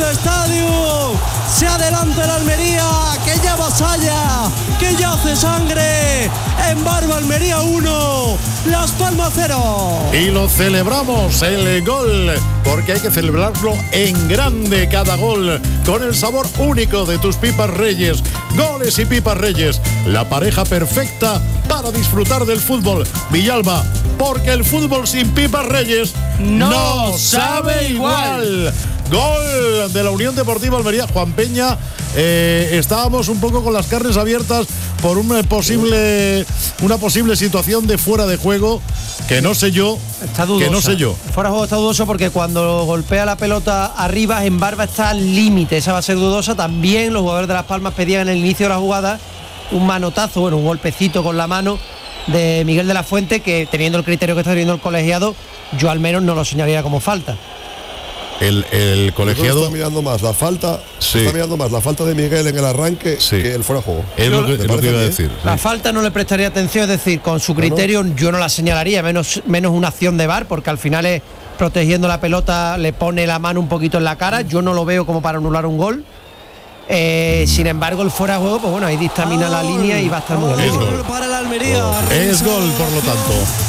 Elude Estadio. Se adelanta el Almería, que ya avasalla, que ya hace sangre. En Barba, Almería 1, Las Palmas 0. Y lo celebramos, el gol, porque hay que celebrarlo en grande cada gol, con el sabor único de tus Pipas Reyes. Goles y Pipas Reyes, la pareja perfecta para disfrutar del fútbol. Villalba, porque el fútbol sin Pipas Reyes no sabe igual. Gol de la Unión Deportiva Almería. Juan Peña, estábamos un poco con las carnes abiertas por una posible situación de fuera de juego, que no sé yo. Está dudosa. Que no sé yo. Fuera de juego está dudoso porque cuando golpea la pelota arriba, en Barba está al límite. Esa va a ser dudosa. También los jugadores de Las Palmas pedían en el inicio de la jugada un manotazo, bueno, un golpecito con la mano de Miguel de la Fuente, que teniendo el criterio que está teniendo el colegiado, yo al menos no lo señalaría como falta. El colegiado está mirando más la falta, sí. Está mirando más la falta de Miguel en el arranque, sí, que el fuera de juego. Es lo que iba a decir. La falta no le prestaría atención, es decir, con su criterio yo no la señalaría, menos una acción de VAR, porque al final es protegiendo la pelota, le pone la mano un poquito en la cara. Yo no lo veo como para anular un gol. Sin embargo, el fuera de juego, pues bueno, ahí dictamina la línea y va a estar muy bien. Es gol para el Almería. Es gol, por lo tanto.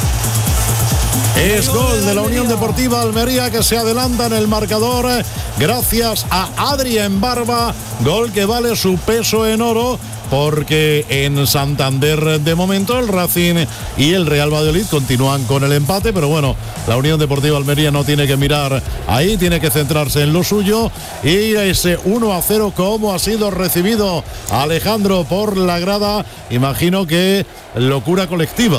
Es gol de la Unión Deportiva Almería, que se adelanta en el marcador gracias a Adri en Barba. Gol que vale su peso en oro, porque en Santander de momento el Racing y el Real Valladolid continúan con el empate, pero bueno, la Unión Deportiva Almería no tiene que mirar ahí, tiene que centrarse en lo suyo. Y ese 1-0, cómo ha sido recibido Alejandro por la grada, imagino que locura colectiva.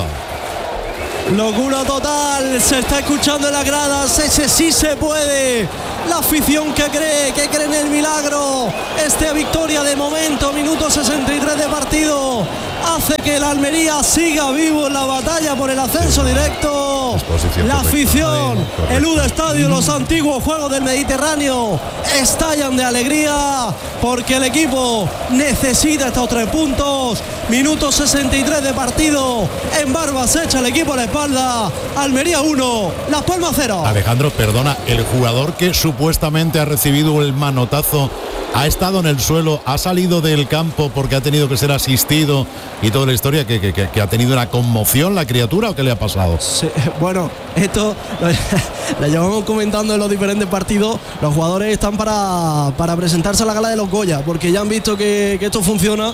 Locura total, se está escuchando en las gradas, ese sí se puede. La afición que cree en el milagro. Esta victoria de momento, minuto 63 de partido, hace que el Almería siga vivo en la batalla por el ascenso directo. La afición, Elude Estadio, los antiguos Juegos del Mediterráneo estallan de alegría, porque el equipo necesita estos 3 puntos. Minuto 63 de partido, en Barba se echa el equipo a la espalda. Almería 1, Las Palmas 0. Alejandro, perdona, el jugador que supuestamente ha recibido el manotazo ha estado en el suelo, ha salido del campo porque ha tenido que ser asistido y toda la historia, que ha tenido una conmoción la criatura, ¿o qué le ha pasado? Sí, bueno, esto lo llevamos comentando en los diferentes partidos. Los jugadores están para presentarse a la gala de los Goya, porque ya han visto que esto funciona.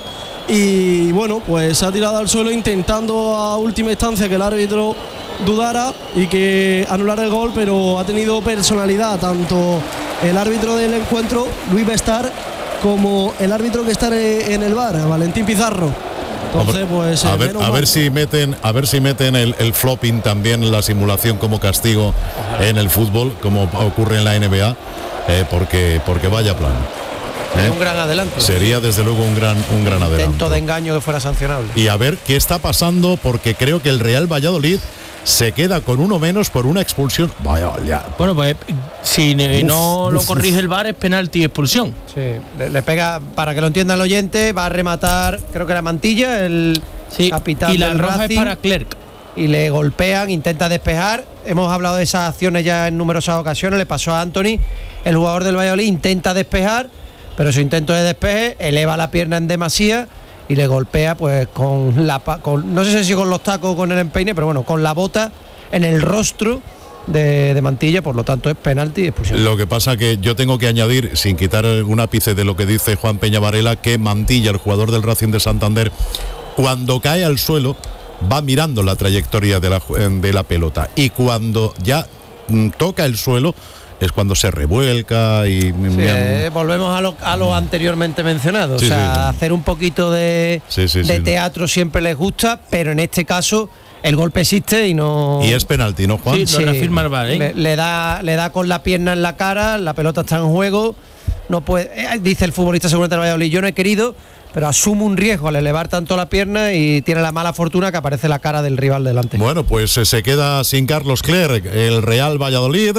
Y bueno, pues se ha tirado al suelo intentando a última instancia que el árbitro dudara y que anulara el gol, pero ha tenido personalidad tanto el árbitro del encuentro, Luis Bestar, como el árbitro que está en el VAR, Valentín Pizarro. Entonces, pues a ver si meten el flopping también, la simulación, como castigo en el fútbol, como ocurre en la NBA, porque vaya plan. Un gran adelante. Sería desde luego un gran adelanto. Intento de engaño que fuera sancionable. Y a ver qué está pasando, porque creo que el Real Valladolid se queda con uno menos por una expulsión. Vaya. Bueno, pues si no lo corrige el VAR, es penalti y expulsión. Sí, le pega, para que lo entienda el oyente, va a rematar, creo que era Mantilla, el capitán y la del roja Racing, es para Clerc. Y le golpean, intenta despejar. Hemos hablado de esas acciones ya en numerosas ocasiones. Le pasó a Anthony, el jugador del Valladolid, intenta despejar, pero su intento de despeje eleva la pierna en demasía y le golpea pues con no sé si con los tacos o con el empeine, pero bueno, con la bota en el rostro de Mantilla. Por lo tanto es penalti y expulsión. Lo que pasa que yo tengo que añadir, sin quitar un ápice de lo que dice Juan Peña Varela, que Mantilla, el jugador del Racing de Santander, cuando cae al suelo va mirando la trayectoria de la pelota, y cuando ya toca el suelo es cuando se revuelca y... volvemos a lo anteriormente mencionado. Sí, hacer un poquito de teatro siempre les gusta, pero en este caso el golpe existe y no... Y es penalti, ¿no, Juan? Sí, lo reafirma el VAR, ¿eh? Le da con la pierna en la cara, la pelota está en juego, no puede... dice el futbolista seguramente del Valladolid, yo no he querido, pero asume un riesgo al elevar tanto la pierna y tiene la mala fortuna que aparece la cara del rival delante. Bueno, pues se queda sin Carlos Clerc el Real Valladolid,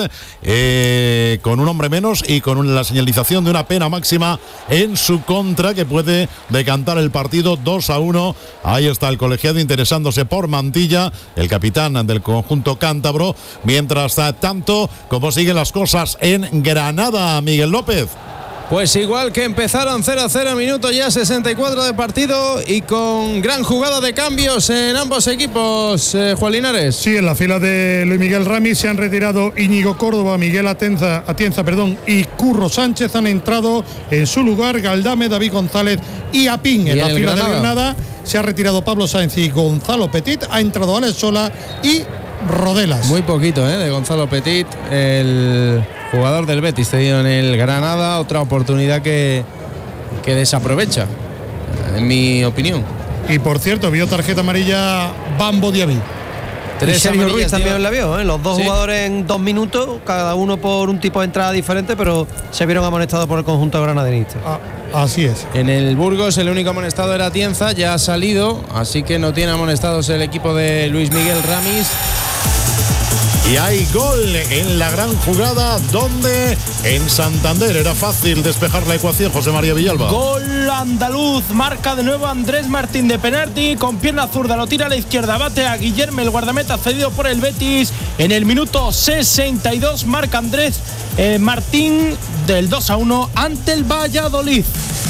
con un hombre menos y con la señalización de una pena máxima en su contra, que puede decantar el partido 2-1. Ahí está el colegiado interesándose por Mantilla, el capitán del conjunto cántabro. Mientras tanto, ¿cómo siguen las cosas en Granada, Miguel López? Pues igual que empezaron 0-0, minuto ya 64 de partido y con gran jugada de cambios en ambos equipos, Juan Linares. Sí, en la fila de Luis Miguel Ramis se han retirado Íñigo Córdoba, Miguel Atienza, y Curro Sánchez. Han entrado en su lugar Galdame, David González y Apín. En la fila de Granada se ha retirado Pablo Sáenz y Gonzalo Petit. Ha entrado Alex Sola y Rodelas. Muy poquito, de Gonzalo Petit, el jugador del Betis cedido en el Granada. Otra oportunidad que desaprovecha, en mi opinión. Y por cierto, vio tarjeta amarilla Bambo Diaby. Y Sergio Ruiz también la vio, Los dos jugadores en 2 minutos, cada uno por un tipo de entrada diferente, pero se vieron amonestados por el conjunto granadinista. Así es. En el Burgos el único amonestado era Atienza, ya ha salido, así que no tiene amonestados el equipo de Luis Miguel Ramis. Y hay gol en la gran jugada donde en Santander era fácil despejar la ecuación. José María Villalba. Gol andaluz, marca de nuevo Andrés Martín de penalti, con pierna zurda lo tira a la izquierda, bate a Guillermo, el guardameta cedido por el Betis. En el minuto 62 marca Andrés Martín del 2-1 ante el Valladolid.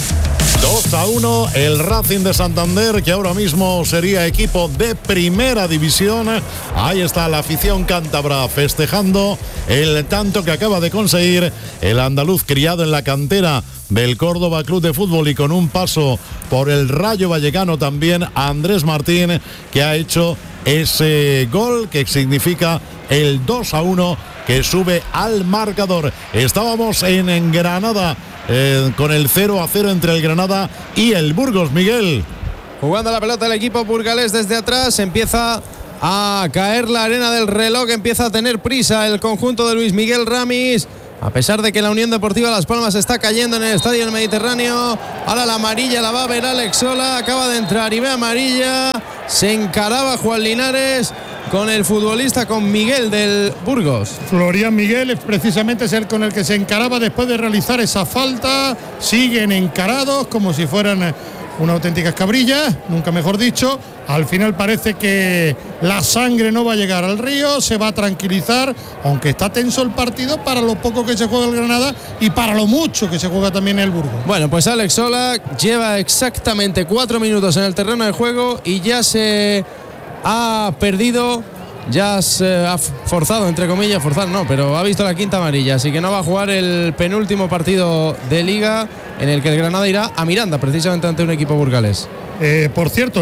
2-1 el Racing de Santander, que ahora mismo sería equipo de primera división. Ahí está la afición cántabra festejando el tanto que acaba de conseguir el andaluz, criado en la cantera del Córdoba Club de Fútbol y con un paso por el Rayo Vallecano también, Andrés Martín, que ha hecho ese gol que significa el 2-1 que sube al marcador. Estábamos en Granada con el 0-0 entre el Granada y el Burgos. Miguel. Jugando la pelota el equipo burgalés desde atrás, empieza a caer la arena del reloj, empieza a tener prisa el conjunto de Luis Miguel Ramis, a pesar de que la Unión Deportiva Las Palmas está cayendo en el Estadio del Mediterráneo. Ahora la amarilla la va a ver Alex Sola, acaba de entrar y ve amarilla. Se encaraba Juan Linares con el futbolista, con Miguel del Burgos. Florian Miguel precisamente es el con el que se encaraba después de realizar esa falta. Siguen encarados como si fueran una auténtica escabrilla, nunca mejor dicho. Al final parece que la sangre no va a llegar al río, se va a tranquilizar, aunque está tenso el partido para lo poco que se juega el Granada y para lo mucho que se juega también el Burgos. Bueno, pues Alex Sola lleva exactamente 4 minutos en el terreno de juego y ya se ha perdido, ya se ha forzado, entre comillas, forzar no, pero ha visto la quinta amarilla, así que no va a jugar el penúltimo partido de Liga, en el que el Granada irá a Miranda, precisamente ante un equipo burgalés. Por cierto,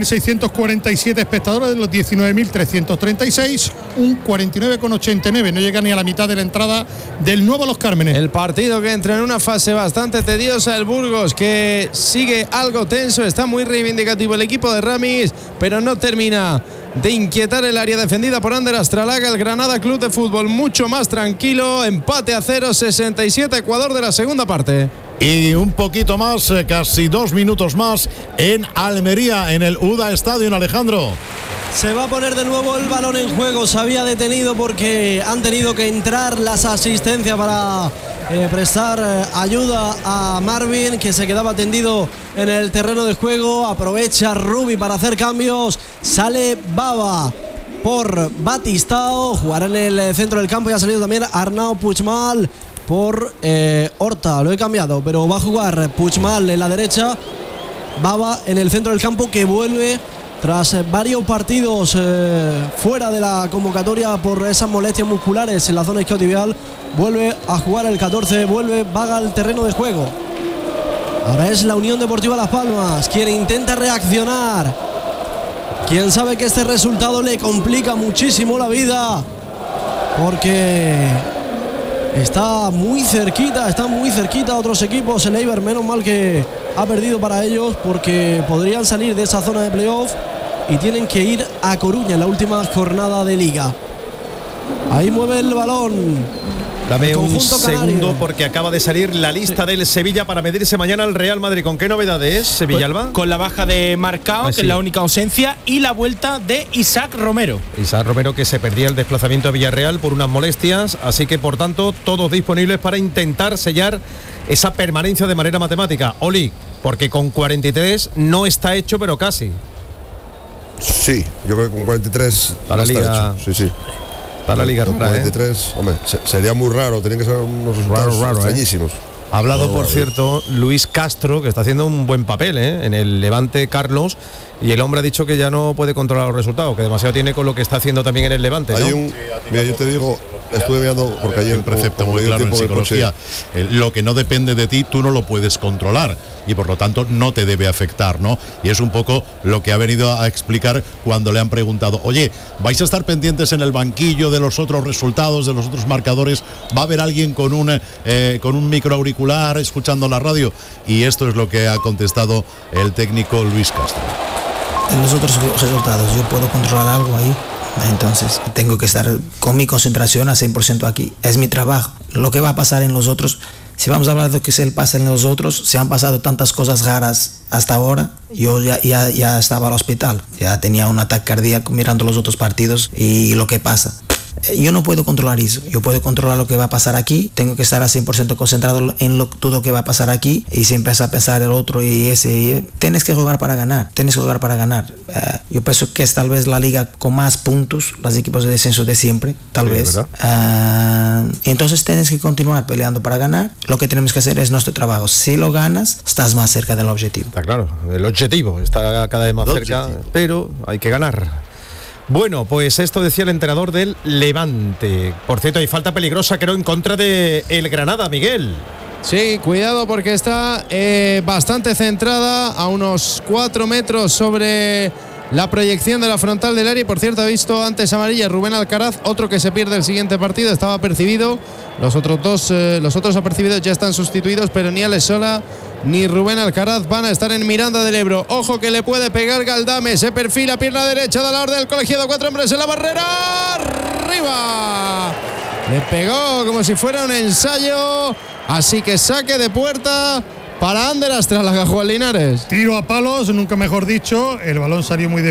9.647 espectadores de los 19.336, un 49,89, no llega ni a la mitad de la entrada del nuevo Los Cármenes. El partido que entra en una fase bastante tediosa, el Burgos, que sigue algo tenso, está muy reivindicativo el equipo de Ramis, pero no termina de inquietar el área defendida por Ander Astralaga. El Granada Club de Fútbol mucho más tranquilo, empate a 0, 67 Ecuador de la segunda parte. Y un poquito más, casi 2 minutos más en Almería, en el UDA Stadium, Alejandro. Se va a poner de nuevo el balón en juego. Se había detenido porque han tenido que entrar las asistencias para prestar ayuda a Marvin, que se quedaba tendido en el terreno de juego. Aprovecha Rubi para hacer cambios. Sale Baba por Batistao. Jugará en el centro del campo y ha salido también Arnau Puigmal por Horta. Lo he cambiado, pero va a jugar Puigmal en la derecha, Baba en el centro del campo, que vuelve tras varios partidos fuera de la convocatoria por esas molestias musculares en la zona isquiotibial. Vuelve a jugar el 14, vuelve Vaga al terreno de juego. Ahora es la Unión Deportiva Las Palmas quien intenta reaccionar, quien sabe que este resultado le complica muchísimo la vida, porque está muy cerquita otros equipos. El Eibar, menos mal que ha perdido para ellos, porque podrían salir de esa zona de playoff y tienen que ir a Coruña en la última jornada de Liga. Ahí mueve el balón. Dame un canario. segundo, porque acaba de salir la lista del Sevilla para medirse mañana al Real Madrid. ¿Con qué novedades, Villalba? Con la baja de Marcao, que es la única ausencia, y la vuelta de Isaac Romero. Isaac Romero, que se perdía el desplazamiento a Villarreal por unas molestias, así que por tanto todos disponibles para intentar sellar esa permanencia de manera matemática. Oli, porque con 43 no está hecho, pero casi. Sí, yo creo que con 43 para la Liga. Hecho. Sí. Para la Liga. Con 43, hombre, sería muy raro, tienen que ser unos resultados extrañísimos. Ha hablado, por cierto, Luis Castro, que está haciendo un buen papel en el Levante, Carlos, y el hombre ha dicho que ya no puede controlar los resultados, que demasiado tiene con lo que está haciendo también en el Levante, ¿no? Mira, yo te digo, estuve mirando porque ayer un precepto muy claro en psicología. Lo que no depende de ti, tú no lo puedes controlar y por lo tanto no te debe afectar, ¿no? Y es un poco lo que ha venido a explicar cuando le han preguntado, oye, ¿vais a estar pendientes en el banquillo de los otros resultados, de los otros marcadores? ¿Va a haber alguien con un microauricular escuchando la radio? Y esto es lo que ha contestado el técnico Luis Castro. En los otros resultados yo puedo controlar algo ahí, entonces tengo que estar con mi concentración a 100% aquí, es mi trabajo. Lo que va a pasar en los otros, si vamos a hablar de lo que se pasa en los otros, se han pasado tantas cosas raras hasta ahora. Yo ya estaba al hospital, ya tenía un ataque cardíaco mirando los otros partidos y lo que pasa. Yo no puedo controlar eso, yo puedo controlar lo que va a pasar aquí, tengo que estar al 100% concentrado en todo lo que va a pasar aquí y si empieza a pensar el otro tienes que jugar para ganar, yo pienso que es tal vez la liga con más puntos, los equipos de descenso de siempre, tal vez. Entonces tienes que continuar peleando para ganar, lo que tenemos que hacer es nuestro trabajo, si lo ganas, estás más cerca del objetivo. Está claro, el objetivo está cada vez más cerca, pero hay que ganar. Bueno, pues esto decía el entrenador del Levante. Por cierto, hay falta peligrosa, creo, en contra de el Granada, Miguel. Sí, cuidado porque está bastante centrada a unos 4 metros sobre la proyección de la frontal del área. Y por cierto, ha visto antes amarilla Rubén Alcaraz, otro que se pierde el siguiente partido, estaba apercibido. Los otros apercibidos ya están sustituidos, pero ni Alex Sola ni Rubén Alcaraz van a estar en Miranda del Ebro. Ojo que le puede pegar Galdame, se perfila, pierna derecha de la orden del colegiado, 4 hombres en la barrera, arriba. Le pegó como si fuera un ensayo, así que saque de puerta para Ander Astralaga, Juan Linares. Tiro a palos, nunca mejor dicho, el balón salió muy